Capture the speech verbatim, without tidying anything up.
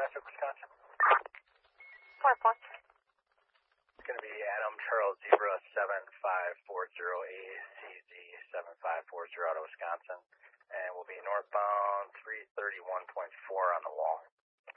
Westbrook, Wisconsin. Four points. It's going to be Adam Charles Zebra seven five four zero A C Z seven five four zero out of Wisconsin. And we'll be northbound three thirty-one point four on the wall.